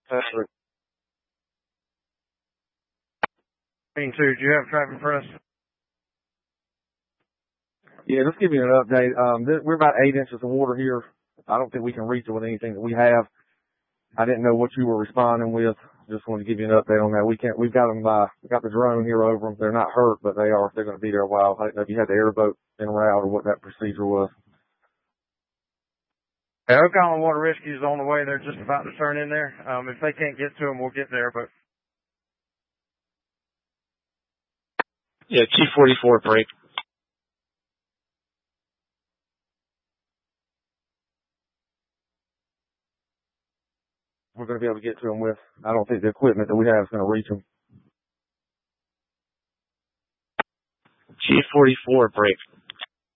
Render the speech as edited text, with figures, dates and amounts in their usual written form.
Patrick. Green 2, do you have traffic for us? Yeah, just give you an update. We're about 8 inches of water here. I don't think we can reach it with anything that we have. I didn't know what you were responding with. Just wanted to give you an update on that. We've got them we got the drone here over them. They're not hurt, but they're going to be there a while. I don't know if you had the airboat en route or what that procedure was. Yeah, Oklahoma Water Rescue is on the way. They're just about to turn in there. If they can't get to them, we'll get there, but. Yeah, T-44 break. We're going to be able to get to them with, I don't think the equipment that we have is going to reach them. T-44 break.